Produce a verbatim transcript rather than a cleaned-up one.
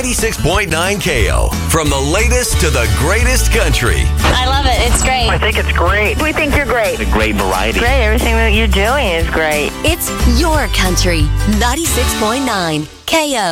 ninety-six point nine K O. From the latest to the greatest country. I love it. It's great. I think it's great. We think you're great. It's a great variety. Great. Everything that you're doing is great. It's your country. ninety-six point nine K O.